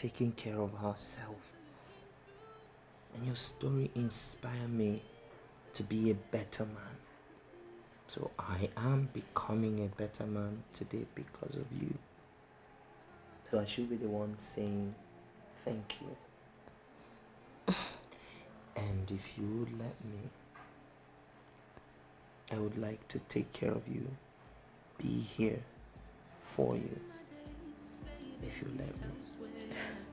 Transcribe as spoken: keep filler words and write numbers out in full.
taking care of herself. And your story inspired me to be a better man. So I am becoming a better man today because of you. So I should be the one saying thank you. And if you would let me, I would like to take care of you, be here for you, if you let me.